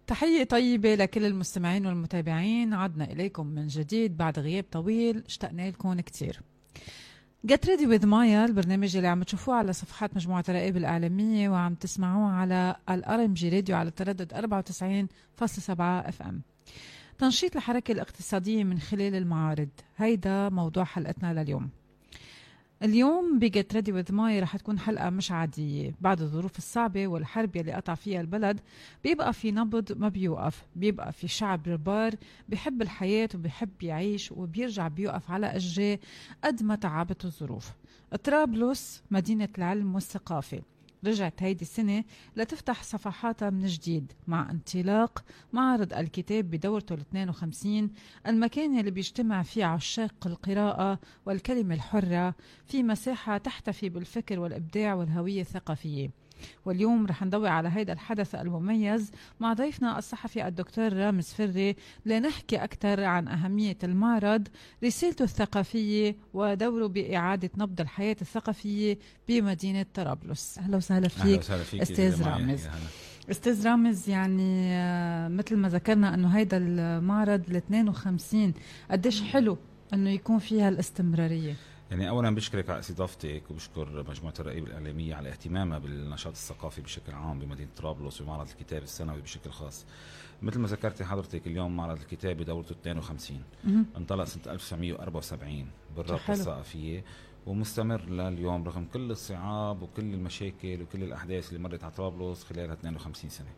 تحية طيبة لكل المستمعين والمتابعين. عدنا إليكم من جديد بعد غياب طويل، اشتقنا لكم كتير. Get Ready with Maya، البرنامج اللي عم تشوفوه على صفحات مجموعة الرائب الإعلامية وعم تسمعوه على الRMG راديو على التردد 94.7 FM. تنشيط الحركة الاقتصادية من خلال المعارض، هيدا موضوع حلقتنا لليوم. اليوم بجيت ريدي وذ ماي رح تكون حلقة مش عادية. بعد الظروف الصعبة والحرب يلي قطع فيها البلد بيبقى في نبض ما بيوقف، بيبقى في شعب ربار بيحب الحياة وبيحب يعيش وبيرجع بيوقف على أجريه قد ما تعبت الظروف. طرابلس مدينة العلم والثقافة رجعت هيدي السنة لتفتح صفحاتها من جديد مع انطلاق معرض الكتاب بدورته 52، المكان اللي بيجتمع فيه عشاق القراءة والكلمة الحرة في مساحة تحتفي بالفكر والإبداع والهوية الثقافية. واليوم رح نضوي على هيدا الحدث المميز مع ضيفنا الصحفي الدكتور رامز فري لنحكي أكثر عن أهمية المعرض، رسالته الثقافية ودوره بإعادة نبض الحياة الثقافية بمدينة طرابلس. أهلا وسهلا فيك أستاذ رامز. أستاذ رامز، يعني مثل ما ذكرنا أنه هيدا المعرض 52 قديش حلو أنه يكون فيها الاستمرارية. يعني أولا بشكرك على استضافتك وبشكر مجموعة الرائب الإعلامية على اهتمامها بالنشاط الثقافي بشكل عام بمدينة طرابلس ومعرض الكتاب السنوي بشكل خاص. مثل ما ذكرتي حضرتك، اليوم معرض الكتاب بدورته 52 انطلق سنة 1974 بالرابطة الثقافية ومستمر لليوم رغم كل الصعاب وكل المشاكل وكل الأحداث اللي مرت على طرابلس خلال 52 سنة.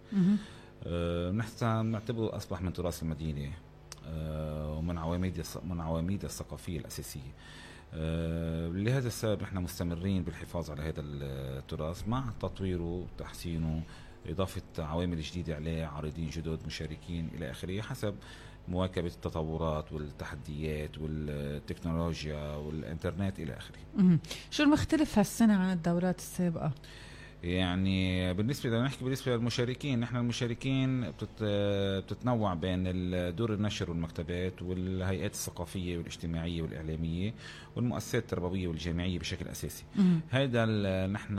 نعتبره أصبح من تراث المدينة ومن عواميد الثقافية الأساسية. لهذا السبب احنا مستمرين بالحفاظ على هذا التراث مع تطويره وتحسينه، إضافة عوامل جديدة عليه، عارضين جدد، مشاركين إلى آخره، حسب مواكبة التطورات والتحديات والتكنولوجيا والإنترنت إلى آخره. شو المختلف هالسنة عن الدورات السابقة؟ يعني بالنسبة للمشاركين، نحن المشاركين بتتنوع بين دور النشر والمكتبات والهيئات الثقافية والاجتماعية والإعلامية والمؤسسات التربوية والجامعية بشكل أساسي. هذا نحن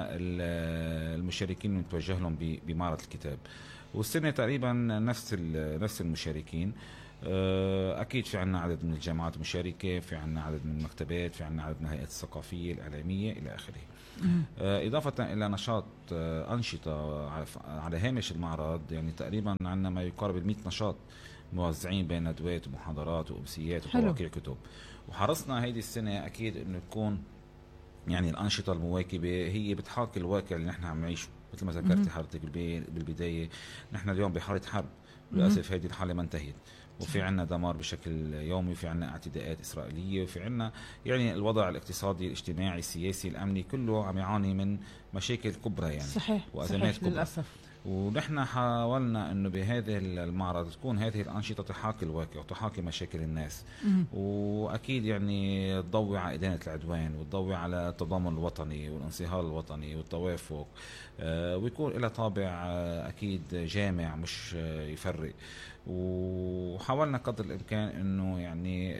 المشاركين نتوجه لهم بمعرض الكتاب، والسنة تقريبا نفس المشاركين. أكيد في عنا عدد من الجامعات المشاركة، في عنا عدد من المكتبات، في عنا عدد من الهيئات الثقافية الإعلامية إلى آخره. إضافة إلى نشاط أنشطة على هامش المعرض، يعني تقريبا عنا ما يقارب 100 نشاط موزعين بين ندوات ومحاضرات وأمسيات وتواقيع كتب. وحرصنا هيدي السنة أكيد إنه تكون يعني الأنشطة المواكبة هي بتحاكي الواقع اللي نحن عم نعيشه. مثل ما ذكرتي حضرتك بالبداية، نحن اليوم بحالة حرب، للأسف هذه الحالة ما انتهت، وفي عنا دمار بشكل يومي، وفي عنا اعتداءات إسرائيلية، وفي عنا يعني الوضع الاقتصادي الاجتماعي السياسي الأمني كله عم يعاني من مشاكل كبرى يعني. صحيح. وأزمات كبرى للأسف. ونحن حاولنا انه بهذه المعرض تكون هذه الانشطه تحاكي الواقع وتحاكي مشاكل الناس، واكيد يعني تضوي على ادانه العدوان وتضوي على التضامن الوطني والانصهار الوطني والتوافق، ويكون لها طابع اكيد جامع مش يفرق. وحاولنا قدر الامكان انه يعني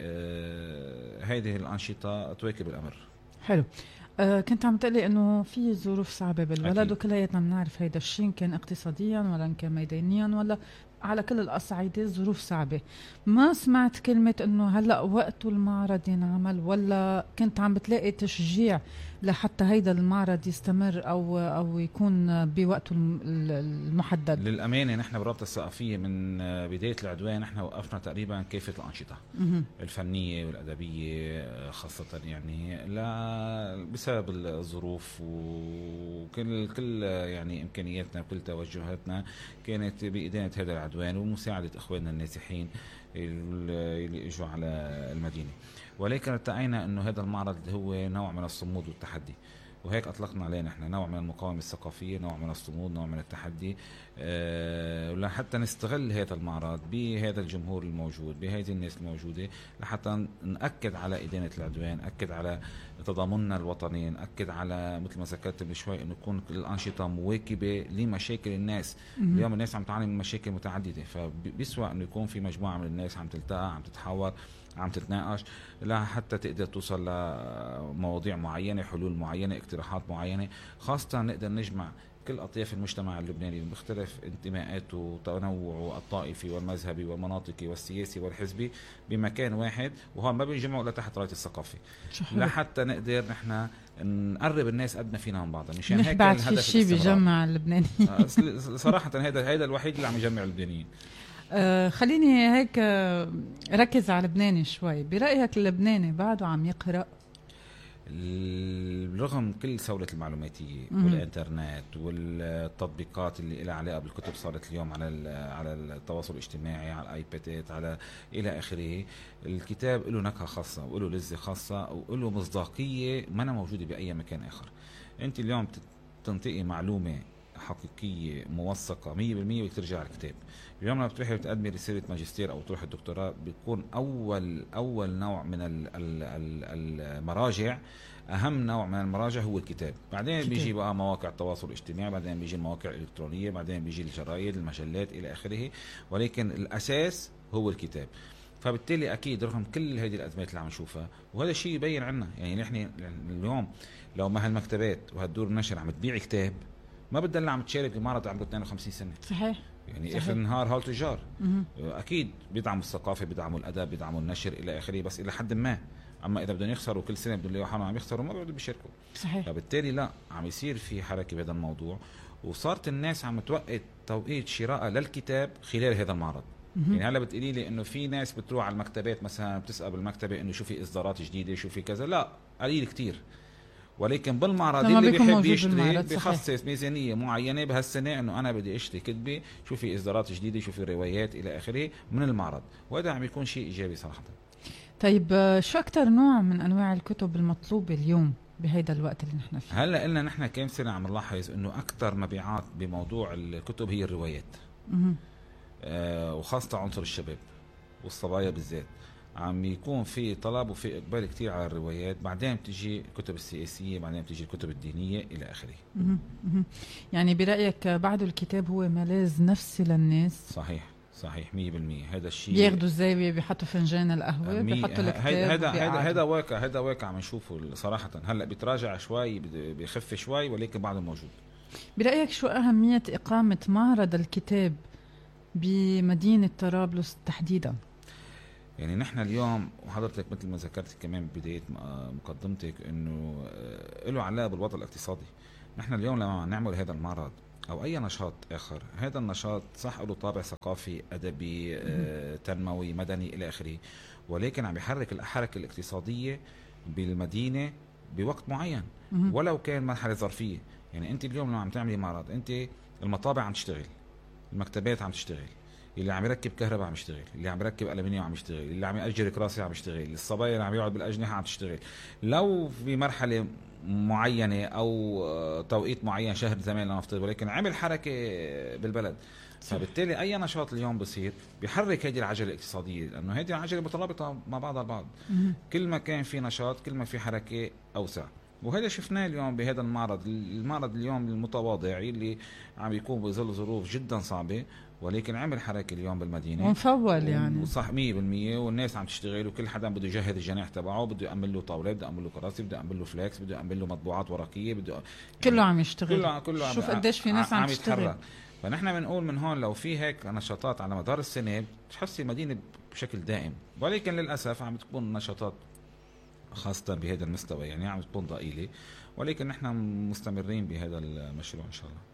هذه الانشطه تواكب الامر. حلو. كنت عم تقلي انه في ظروف صعبه بالبلد وكلياتنا بنعرف هيدا الشيء، كان اقتصاديا ولا كان ميدانيا ولا على كل الأصعدة ظروف صعبة. ما سمعت كلمة انه هلأ وقت المعرض ينعمل، ولا كنت عم بتلاقي تشجيع لحتى هيدا المعرض يستمر او يكون بوقته المحدد؟ للأمانة نحن برابطة الثقافية من بداية العدوان نحن وقفنا تقريبا كافة الأنشطة الفنية والأدبية خاصة، يعني بسبب الظروف وكل يعني إمكانياتنا وكل توجهاتنا كانت بإدانة هذا العدوان ومساعدة إخواننا النازحين اللي اجوا على المدينة. ولكن ارتأينا انه هذا المعرض هو نوع من الصمود والتحدي، وهيك اطلقنا عليه نحن نوع من المقاومة الثقافية، نوع من الصمود، نوع من التحدي، لحتى نستغل هذا المعرض بهذا الجمهور الموجود، بهذه الناس الموجودة، لحتى نأكد على إدانة العدوان، نأكد على تضامننا الوطني، نأكد على مثل ما ذكرت من شوي انه تكون الأنشطة مواكبة لمشاكل الناس. اليوم الناس عم تعاني من مشاكل متعددة، فبيسوى انه يكون في مجموعة من الناس عم تلتقى، عم تتحاور، عم تتناقش حتى تقدر توصل لمواضيع معينة، حلول معينة، اقتراحات معينة، خاصة نقدر نجمع كل أطياف المجتمع اللبناني بمختلف انتماءاته وتنوعه الطائفي والمذهبي والمناطقي والسياسي والحزبي بمكان واحد، وهون ما بينجمعوا إلا تحت راية الثقافة، لحتى نقدر نحن نقرب الناس قد ما فينا من بعضها. مشان هيك بعد في شيء بيجمع اللبناني. صراحة هيدا الوحيد اللي عم يجمع اللبنانيين. خليني هيك ركز على لبناني شوي. برأيك اللبناني بعده عم يقرأ؟ رغم كل سهولة المعلوماتية والإنترنت والتطبيقات اللي لها علاقة بالكتب صارت اليوم على التواصل الاجتماعي، على الآيبادات، على إلى آخره، الكتاب له نكهة خاصة وله لذة خاصة وله مصداقية ما موجودة بأي مكان آخر. أنت اليوم تنطقي معلومة حقيقية موثقة 100% وترجع على الكتاب. اليوم لما بتروحي بتقدمي رسالة ماجستير أو تروحي الدكتوراه بيكون أول نوع من المراجع، أهم نوع من المراجع هو الكتاب. بعدين بيجي بقى مواقع التواصل الاجتماعي، بعدين بيجي المواقع الإلكترونية، بعدين بيجي الجرايد، المجلات إلى آخره، ولكن الأساس هو الكتاب. فبالتالي أكيد رغم كل هذه الأزمات اللي عم نشوفها، وهذا الشيء يبين عنا يعني نحن اليوم لو ما هالمكتبات وهالدور النشر عم تبيع كتاب ما بتدل عم تشارك بمعرض عمره 52 سنة. صحيح. يعني اخر النهار هول تجار اكيد بيدعموا الثقافه، بيدعموا الادب، بيدعموا النشر الى اخره، بس الى حد ما. اما اذا بدهم يخسروا كل سنه بدهم يوحنوا عم يخسروا ما بدهم يشاركوا. صحيح. فبالتالي لا عم يصير في حركه بهذا الموضوع، وصارت الناس عم توقت توقيت شراء للكتاب خلال هذا المعرض. يعني هلا بتقولي لي انه في ناس بتروح على المكتبات مثلا بتسال بالمكتبه انه شو في اصدارات جديده شو في كذا، لا قليل كتير. ولكن بالمعرض اللي بيحب يشتري بيخصص ميزانية معينة بهالسنة انه انا بدي اشتري كتبة، شو في اصدارات جديدة، شو في روايات الى اخره من المعرض، وهذا عم يكون شيء ايجابي صراحة. طيب شو اكثر نوع من انواع الكتب المطلوبة اليوم بهيدا الوقت اللي نحن فيه؟ هلا قلنا نحن كم سنة عم نلاحظ انه اكثر مبيعات بموضوع الكتب هي الروايات. وخاصة عنصر الشباب والصبايا بالذات عم يكون في طلب وفي اقبال كتير على الروايات، بعدين بتجي الكتب السياسيه، بعدين بتجي الكتب الدينيه الى اخره. يعني برايك بعد الكتاب هو ملاذ نفسي للناس؟ صحيح 100%. هذا الشيء بياخذوا الزاويه بيحطوا فنجان القهوه بيحطوا الكتاب. هذا واقع عم نشوفه صراحه. هلا بيتراجع شوي بيخف شوي ولكن بعده موجود. برايك شو اهميه اقامه معرض الكتاب بمدينه طرابلس تحديدا؟ يعني نحن اليوم وحضرتك مثل ما ذكرت كمان بداية مقدمتك انه له علاقة بالوضع الاقتصادي. نحن اليوم لما نعمل هذا المعرض او اي نشاط اخر، هذا النشاط صح له طابع ثقافي ادبي تنموي مدني الى اخره، ولكن عم يحرك الحركة الاقتصادية بالمدينة بوقت معين ولو كان مرحلة ظرفية. يعني انت اليوم لما عم تعملي معرض، انت المطابع عم تشتغل، المكتبات عم تشتغل، اللي عم يركب كهرباء عم يشتغل، اللي عم يركب ألمنيوم عم يشتغل، اللي عم يأجر كراسي عم يشتغل، الصبايا اللي عم يقعد بالأجنحة عم تشتغل. لو في مرحلة معينة أو توقيت معين شهر زمان لنفترض، ولكن عمل حركة بالبلد. فبالتالي أي نشاط اليوم بصير بيحرك هذه العجلة الاقتصادية، لأنه هذه العجلة مترابطة مع بعضها البعض. كل ما كان في نشاط كل ما في حركة أوسع، وهذا شفناه اليوم بهذا المعرض اليوم المتواضع اللي عم يكون بظل ظروف جدا صعبة، ولكن عمل حركة اليوم بالمدينة ونفول يعني صح 100%. والناس عم تشتغل وكل حدا بده يجهز الجناح تبعه، بده يعمل له طاولة، بده يعمل له كراسي، بده يعمل له فليكس، بده يعمل له مطبوعات ورقية، بده كله عم يشتغل. كله شوف قديش في ناس عم تشتغل. فنحن بنقول من هون لو في هيك نشاطات على مدار السنة بتحسي المدينة بشكل دائم، ولكن للأسف عم تكون نشاطات خاصة بهذا المستوى يعني عم تكون ضئيلة، ولكن نحن مستمرين بهذا المشروع إن شاء الله.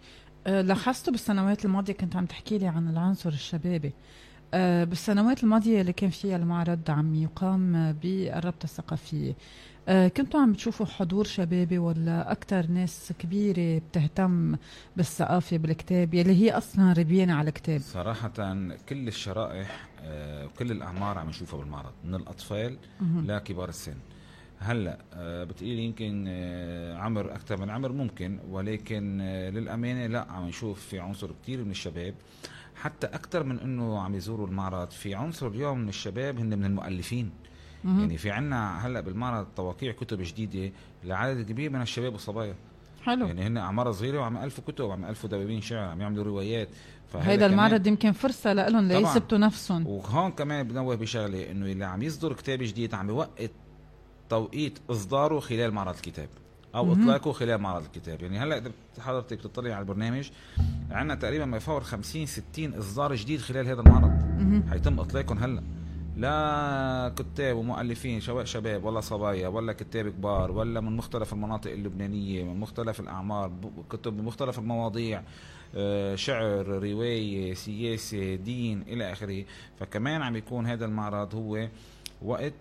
لاحظته بالسنوات الماضية، كنت عم تحكي لي عن العنصر الشبابي. بالسنوات الماضية اللي كان فيها المعرض عم يقام بالرابطة الثقافية، كنتوا عم تشوفوا حضور شبابي ولا أكتر ناس كبيرة بتهتم بالثقافة بالكتاب يلي هي أصلا ربيانة على الكتاب؟ صراحة كل الشرائح وكل الأعمار عم نشوفها بالمعرض، من الأطفال لكبار السن. هلا بتقولي يمكن عمر اكثر من عمر ممكن، ولكن للامانه لا، عم نشوف في عنصر كتير من الشباب، حتى اكثر من انه عم يزوروا المعرض. في عنصر اليوم من الشباب هن من المؤلفين. يعني في عنا هلا بالمعرض توقيع كتب جديده لعدد كبير من الشباب والصبايا. حلو. يعني هن اعمار صغيره وعم الفوا كتب، وعم الفوا دواوين شعر، عم يعملوا روايات. هيدا المعرض يمكن فرصه لهم ليثبتوا نفسهم. وهون كمان بنوه بشغله، انه اللي عم يصدر كتاب جديد عم يوقت توقيت اصداره خلال معرض الكتاب، او اطلاقه خلال معرض الكتاب. يعني هلا اذا حضرتك تطلع على البرنامج عندنا تقريبا ما يفوق 50-60 اصدار جديد خلال هذا المعرض حيتم اطلاقهم هلا، لا كتاب ومؤلفين سواء شباب ولا صبايا ولا كتاب كبار ولا من مختلف المناطق اللبنانية، من مختلف الأعمار، كتب بمختلف المواضيع، شعر، رواية، سياسة، دين إلى آخره. فكمان عم يكون هذا المعرض هو وقت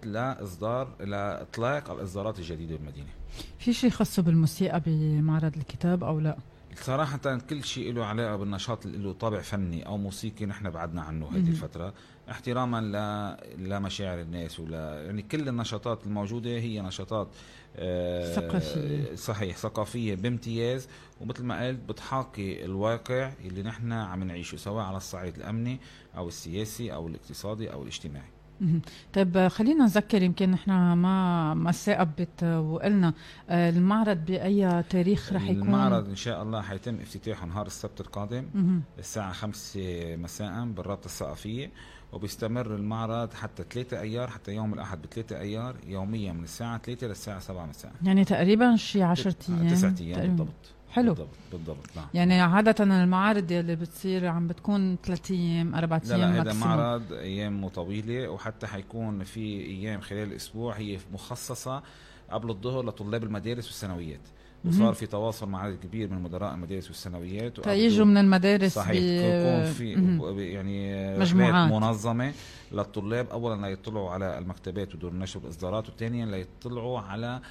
لإطلاق الإصدارات الجديدة بالمدينة. في شيء خاصه بالموسيقى بمعرض الكتاب أو لا؟ صراحة كل شيء له علاقة بالنشاط اللي له طابع فني أو موسيقي نحن بعدنا عنه هذه الفترة، احتراما لمشاعر الناس يعني كل النشاطات الموجودة هي نشاطات ثقافية. صحيح، ثقافية بامتياز، ومثل ما قلت بتحاكي الواقع اللي نحن عم نعيشه سواء على الصعيد الأمني أو السياسي أو الاقتصادي أو الاجتماعي. طيب خلينا نذكر، يمكن نحن ما ثاقبت وقلنا المعرض بأي تاريخ رح يكون؟ المعرض إن شاء الله حيتم افتتاحه نهار السبت القادم الساعة 5 مساء بالرابطة الثقافية، وبيستمر المعرض حتى 3 أيار، حتى يوم الأحد ب3 أيار يوميا من الساعة 3 للساعة 7 مساء. يعني تقريبا شي 10 أيام 9 أيام بالضبط. حلو. بالضبط نعم. يعني عادة المعارض اللي بتصير عم بتكون 3 أيام 4 أيام لا ماكسيموم. هذا معرض أيام طويلة، وحتى حيكون في أيام خلال الأسبوع هي مخصصة قبل الظهر لطلاب المدارس والثانويات، وصار في تواصل مع عدد كبير من مدراء المدارس والثانويات فيجوا من المدارس. صحيح. يكون في يعني مجموعات منظمة للطلاب، أولا ليطلعوا على المكتبات ودور النشر والإصدارات، وثانيا ليطلعوا على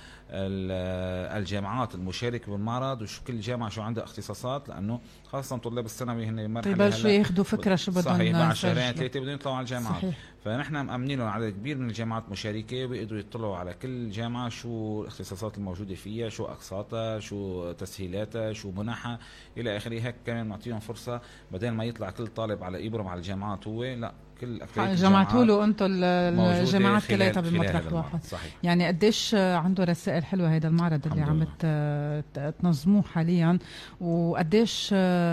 الجامعات المشاركة بالمعرض، وشو كل جامعة شو عندها اختصاصات، لأنه خاصة طلاب الثانوي هن مرحلة ببلشوا ياخذوا فكرة شو بدهم. صحيح، بعد 2-3 بدهم يطلعوا على الجامعات. صحيح. فنحن مأمنين لهم عدد كبير من الجامعات مشاركة، ويقدروا يطلعوا على كل جامعة شو الاختصاصات الموجودة فيها، شو أقساطها، شو تسهيلاتها، شو منحها إلى آخره. هيك كمان معطيهم فرصة بدل ما يطلع كل طالب على إبرم على الجامعات، هو لا كل جمعتوا له انتم الجامعات كلها بمطرح واحد. صحيح. يعني قديش عنده رسائل حلوه هذا المعرض اللي عم تنظموه حاليا، وقديش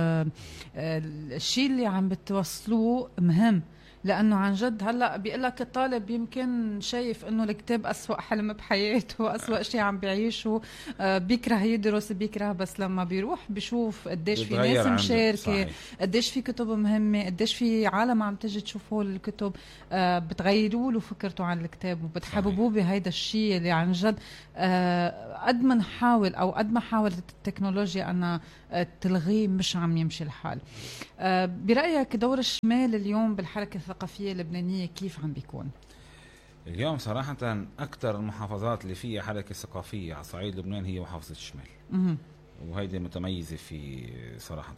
الشيء اللي عم بتوصلوه مهم، لأنه عن جد هلأ بيقول لك الطالب يمكن شايف إنه الكتاب أسوأ حلم بحياته، أسوأ شيء عم بيعيشه، بيكره يدرس، بيكره، بس لما بيروح بيشوف قديش في ناس مشاركة، قديش في كتب مهمة، قديش في عالم عم تجي تشوفوا الكتب، بتغيروا له فكرته عن الكتاب وبتحببوه بهيدا الشيء اللي عن جد قد ما نحاول أو قد ما حاولت التكنولوجيا أن تلغيه مش عم يمشي الحال. برأيك دور الشمال اليوم بالحركة الثقافية اللبنانية كيف عم بيكون؟ اليوم صراحة أكثر المحافظات اللي فيها حركة ثقافية على صعيد لبنان هي محافظة الشمال، وهيدي متميزة في صراحة،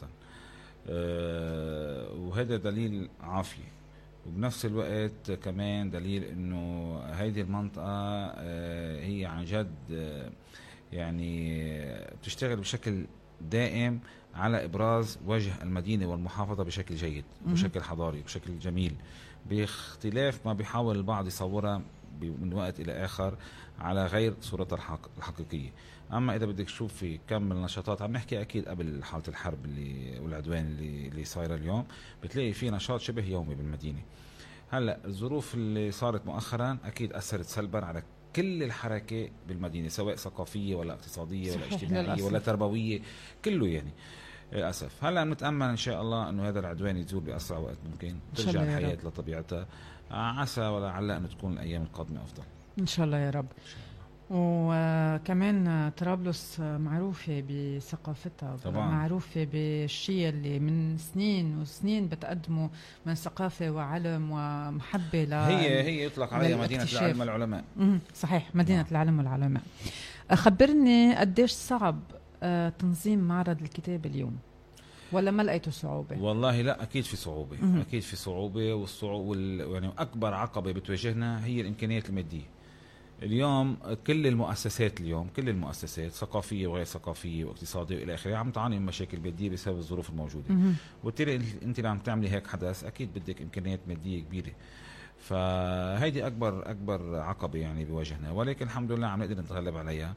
وهذا دليل عافية، وبنفس الوقت كمان دليل إنه هيدي المنطقة هي عن جد يعني بتشتغل بشكل دائم على إبراز وجه المدينة والمحافظة بشكل جيد، بشكل حضاري، بشكل جميل، باختلاف ما بيحاول البعض يصورها من وقت إلى آخر على غير صورتها الحقيقية. أما إذا بدك تشوف في كم من النشاطات، عم نحكي أكيد قبل حالة الحرب والعدوان اللي صايرة اليوم، بتلاقي في نشاط شبه يومي بالمدينة. هلأ الظروف اللي صارت مؤخرا أكيد أثرت سلبا على كل الحركة بالمدينة، سواء ثقافية ولا اقتصادية ولا اجتماعية ولا تربوية، كله يعني للأسف. هلا نتأمل إن شاء الله إنه هذا العدوان يزول بأسرع وقت ممكن، ترجع الحياة لطبيعتها، عسى ولعل أن تكون الأيام القادمة أفضل إن شاء الله يا رب. وكمان طرابلس معروفة بثقافتها، معروفة بالشيء اللي من سنين وسنين بتقدمه من ثقافة وعلم ومحبة هي يطلق عليها مدينة العلم والعلماء. صحيح، مدينة العلم والعلماء. خبرني قديش صعب تنظيم معرض الكتاب اليوم، ولا ما لقيتوا صعوبة؟ والله لا، أكيد في صعوبة. أكيد في صعوبة، يعني أكبر عقبة بتواجهنا هي الإمكانيات المادية. اليوم كل المؤسسات ثقافية وغير ثقافية واقتصادية وإلى آخره عم تعاني من مشاكل مادية بسبب الظروف الموجودة. وبالتالي أنت اللي عم تعملي هيك حدث أكيد بدك إمكانيات مادية كبيرة. فهيدي اكبر عقبه يعني بواجهنا، ولكن الحمد لله عم نقدر نتغلب عليها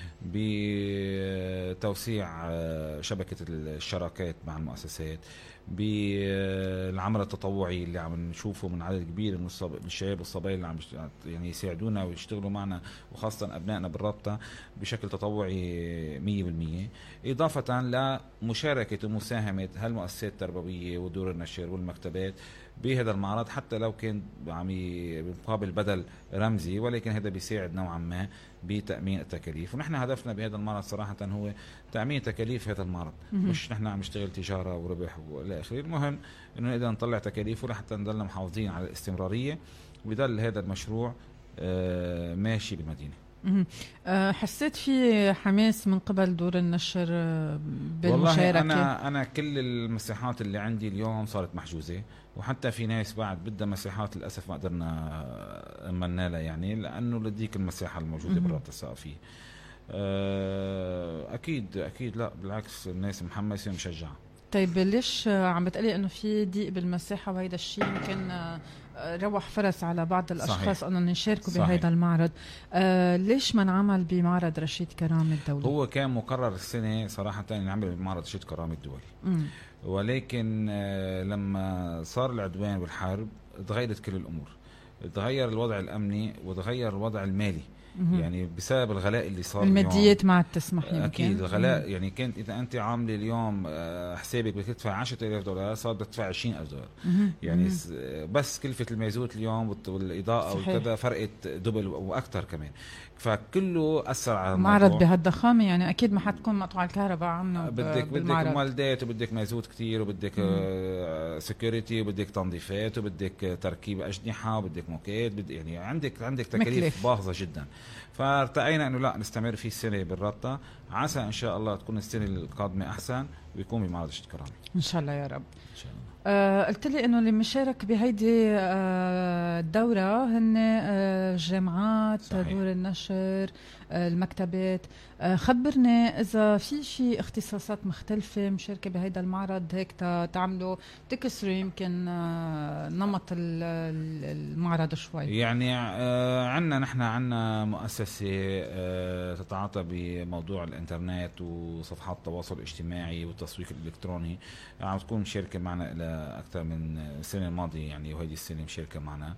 بتوسيع شبكه الشراكات مع المؤسسات، بالعمل التطوعي اللي عم نشوفه من عدد كبير من الشباب والصبايا اللي عم يعني يساعدونا ويشتغلوا معنا، وخاصة أبنائنا بالرابطة بشكل تطوعي 100%، إضافة لمشاركة ومساهمة هالمؤسسات التربوية ودور النشر والمكتبات بهذا المعرض، حتى لو كان عم بمقابل بدل رمزي، ولكن هذا بيساعد نوعا ما بتأمين التكاليف. ونحن هدفنا بهذا المعرض صراحة هو تأمين تكاليف هذا المعرض، مش نحن عم نشتغل تجارة وربح والى آخره. المهم إنه نقدر نطلع تكاليفه لحتى نضلنا محافظين على الاستمرارية، ويضل هذا المشروع ماشي بالمدينة. حسيت في حماس من قبل دور النشر بالمشاركة؟ والله أنا كل المساحات اللي عندي اليوم صارت محجوزة، وحتى في ناس بعد بدها مساحات للأسف ما قدرنا أمنا لها، يعني لأنه لديك المساحة الموجودة بالرابطة الثقافية. أكيد لا بالعكس، الناس محمسة ومشجعة. طيب ليش عم بتقلي انه في ضيق بالمساحه، وهيدا الشيء يمكن روح فرص على بعض الاشخاص انهم يشاركوا بهيدا المعرض؟ ليش ما نعمل بمعرض رشيد كرامة الدولي؟ هو كان مقرر السنه صراحه نعمل بمعرض رشيد كرامة الدولي، ولكن لما صار العدوان والحرب تغيرت كل الامور، تغير الوضع الامني وتغير الوضع المالي. يعني بسبب الغلاء اللي صار الماديات ما عاد تسمح يمكن. اكيد الغلاء يعني كانت اذا انت عامله اليوم حسابك بدك تدفع $10,000 صار بدك تدفع $20,000. يعني بس كلفه المازوت اليوم والاضاءه وكذا فرقت دبل واكثر كمان، فكله اثر على الموضوع. معرض بهالضخامه يعني اكيد ما حتكون مقطوعه الكهرباء عنه، بدك مولدات وبدك مازوت كتير وبدك سكيورتي وبدك تنظيفات وبدك تركيب اجنحه وبدك موكيت، يعني عندك تكاليف باهظه جدا. فارتقينا انه لا نستمر في السنه بالرابطه، عسى ان شاء الله تكون السنه القادمه احسن ويكون بمعرض رشيد كرامة ان شاء الله يا رب. ان شاء الله. قلت لي انه اللي مشارك بهيدي الدوره هن الجامعات، دور النشر، المكتبات. خبرني اذا في شيء اختصاصات مختلفه مشاركه بهيدا المعرض هيك تعملوا تكسروا يمكن نمط المعرض شوي. يعني نحن عنا مؤسسه تتعاطى بموضوع الانترنت وصفحات التواصل الاجتماعي والتسويق الالكتروني، عم تكون مشاركه معنا الى أكثر من السنة الماضية، يعني وهذه السنة مشاركة معنا.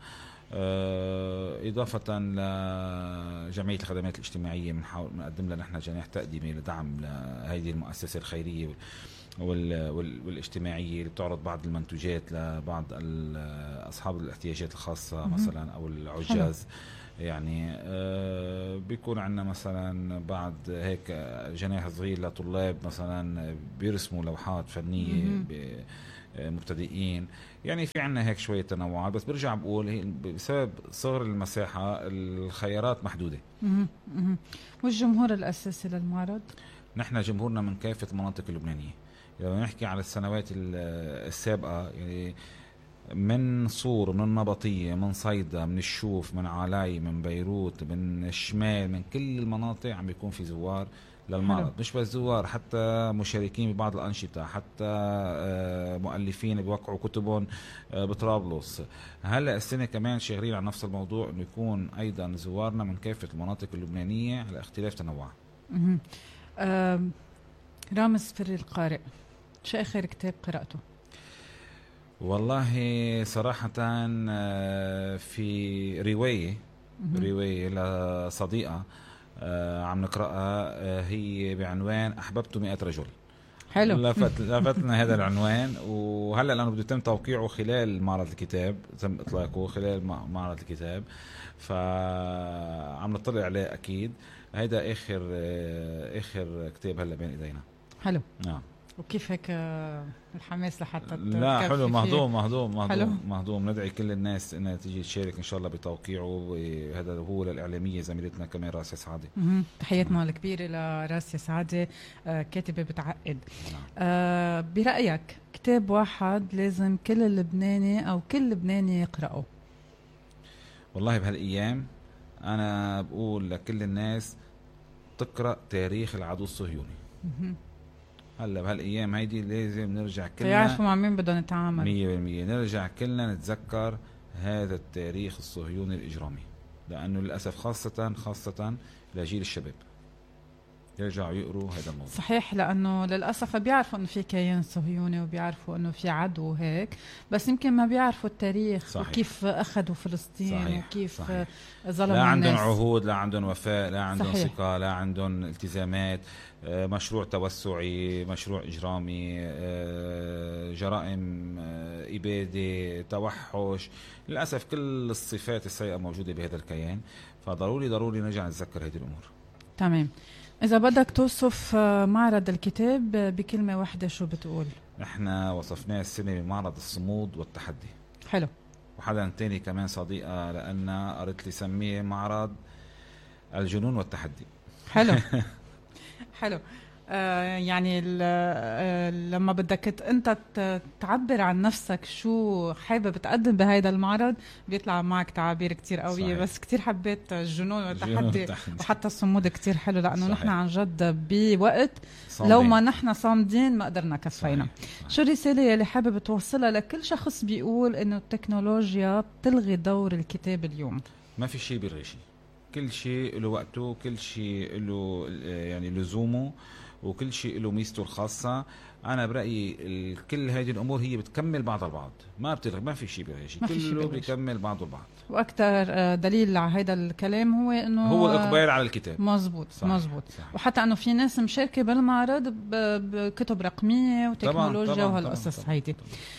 إضافة لجمعية الخدمات الاجتماعية بنقدم لها نحن جناح تقديمي لدعم هذه المؤسسة الخيرية والاجتماعية اللي بتعرض بعض المنتوجات لبعض أصحاب الاحتياجات الخاصة مثلا أو العجاز. يعني بيكون عندنا مثلا بعد هيك جناح صغير لطلاب مثلا بيرسموا لوحات فنية مبتدئين. يعني في عنا هيك شوية تنوعات، بس برجع بقول بسبب صغر المساحة الخيارات محدودة. والجمهور الأساسي للمعرض؟ نحن جمهورنا من كافة المناطق اللبنانية. لو نحكي على السنوات السابقة، يعني من صور، من النبطية، من صيدا، من الشوف، من علاي، من بيروت، من الشمال، من كل المناطق عم بيكون في زوار للمعرض. مش بس زوار، حتى مشاركين ببعض الأنشطة، حتى مؤلفين بيوقعوا كتبهم بطرابلس. هلا السنة كمان شغالين على نفس الموضوع، انه يكون ايضا زوارنا من كافة المناطق اللبنانية على اختلاف تنوعها. رامز فري القارئ، شو آخر كتاب قرأته؟ والله صراحة في رواية لصديقة عم نقرأها، هي بعنوان أحببت 100 رجل. حلو. لفتنا هذا العنوان، وهلأ لأنه بده يتم توقيعه خلال معرض الكتاب، تم إطلاقه خلال معرض الكتاب، فعم نطلع عليه أكيد. هيدا آخر كتاب هلأ بين إيدينا. حلو. نعم. وكيف هيك الحماس لحتى لا حلو، مهضوم. ندعي كل الناس انها تيجي تشارك ان شاء الله بتوقيعه. هذا هو للاعلاميه زميلتنا كمان راسيا سعاده. تحياتنا الكبيره لراسيا سعاده، كاتبه بتعقد. برايك كتاب واحد لازم كل اللبناني او كل لبناني يقراه؟ والله بهالايام انا بقول لكل الناس تقرا تاريخ العدو الصهيوني. هلا بهالايام هيدي لازم نرجع كلنا يعرفوا مع مين بدهم نتعامل. 100% نرجع كلنا نتذكر هذا التاريخ الصهيوني الإجرامي، لأنه للأسف خاصة لجيل الشباب يرجعوا يقروا هذا الموضوع. صحيح، لأنه للأسف بيعرفوا أنه في كيان صهيوني وبيعرفوا أنه في عدو هيك، بس يمكن ما بيعرفوا التاريخ. صحيح. وكيف أخذوا فلسطين. صحيح. وكيف ظلموا لا عندهم الناس. عهود، لا عندهم وفاء، لا عندهم صحيح. ثقة، لا عندهم التزامات، مشروع توسعي، مشروع إجرامي، جرائم إبادة، توحش. للأسف كل الصفات السيئة موجودة بهذا الكيان، فضروري نرجع نتذكر هذه الأمور. تمام. إذا بدك توصف معرض الكتاب بكلمة واحدة شو بتقول؟ احنا وصفناه السنة بمعرض الصمود والتحدي. حلو. وحدا تاني كمان صديقة لأن قررت لي سميه معرض الجنون والتحدي. حلو. حلو. يعني لما بدك انت تعبر عن نفسك شو حابب تقدم بهيدا المعرض بيطلع معك تعابير كتير قوية. صحيح. بس كتير حبيت الجنون والتحدي وحتى الصمود كتير حلو، لأنه نحن عن جد بوقت صامدين. لو ما نحن صامدين ما قدرنا كفينا. صحيح. شو الرسالة اللي حابب توصلها لكل شخص بيقول انه التكنولوجيا بتلغي دور الكتاب اليوم؟ ما في شيء بيلغي شيء، كل شيء له وقته، كل شيء له يعني لزومه، وكل شيء له ميزته الخاصة. أنا برأيي كل هذه الأمور هي بتكمل بعض البعض، ما بتلغي، ما في شيء بيلغي شيء، كله بيكمل بعضه البعض. وأكثر دليل على هذا الكلام هو الإقبال على الكتاب. مزبوط. وحتى أنه في ناس مشاركة بالمعرض بكتب رقمية وتكنولوجيا وهالقصص هيدي.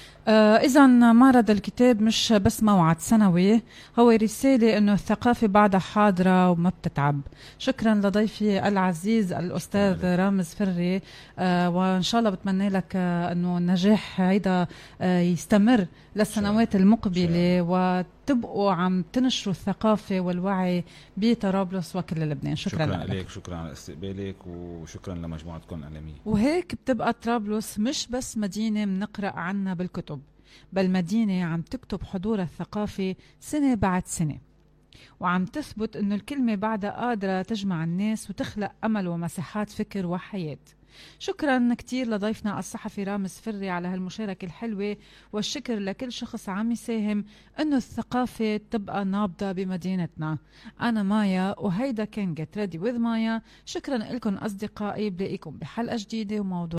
إذا معرض الكتاب مش بس موعد سنوي، هو رسالة إنه الثقافة بعدها حاضرة وما بتتعب. شكرا لضيفي العزيز الأستاذ رامز فري، وإن شاء الله بتمنى لك إنه النجاح هيدا يستمر للسنوات المقبلة، وتبقوا عم تنشروا الثقافة والوعي بطرابلس وكل لبنان. شكرا لك. شكرا على استقبالك، وشكرا لمجموعتكم الإعلامية. وهيك بتبقى طرابلس مش بس مدينة منقرأ عنها بالكتب، بل مدينة عم تكتب حضورها الثقافي سنة بعد سنة، وعم تثبت إنه الكلمة بعدها قادرة تجمع الناس وتخلق أمل ومساحات فكر وحياة. شكرا كتير لضيفنا الصحفي رامز فري على هالمشاركة الحلوة، والشكر لكل شخص عم يساهم إنه الثقافة تبقى نابضة بمدينتنا. أنا مايا، وهيدا كان Get Ready with مايا. شكرا لكم أصدقائي، بلاقيكم بحلقة جديدة وموضوع